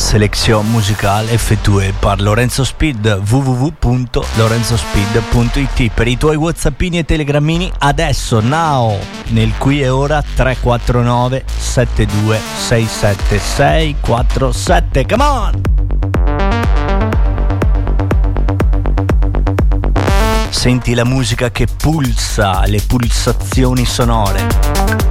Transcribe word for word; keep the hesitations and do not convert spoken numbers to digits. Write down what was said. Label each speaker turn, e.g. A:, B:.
A: Selezione musicale effettuée par Lorenzo Speed, w w w punto lorenzo speed punto i t. Per i tuoi whatsappini e telegrammini adesso, now, nel qui e ora tre quattro nove sette due sei sette sei quattro sette, come on! Senti la musica che pulsa, le pulsazioni sonore.